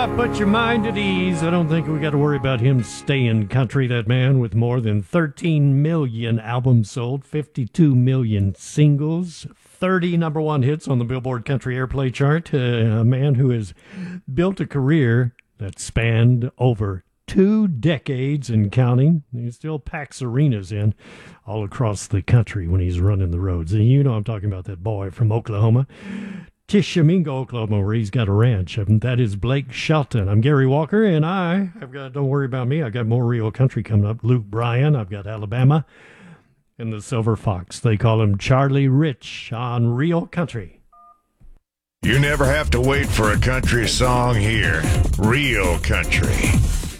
Put your mind at ease. I don't think we got to worry about him staying country. That man with more than 13 million albums sold, 52 million singles, 30 number one hits on the Billboard Country Airplay chart. A man who has built a career that spanned over 2 decades and counting. He still packs arenas in all across the country when he's running the roads. And you know I'm talking about that boy from Oklahoma. Tishomingo, Oklahoma, where he's got a ranch. That is Blake Shelton. I'm Gary Walker, and I've got, don't worry about me, I've got more real country coming up. Luke Bryan, I've got Alabama, and the Silver Fox. They call him Charlie Rich on Real Country. You never have to wait for a country song here. Real country.